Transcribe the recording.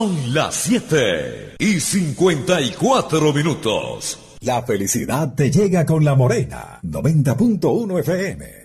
Son las 7:54. La felicidad te llega con La Morena, 90.1 FM.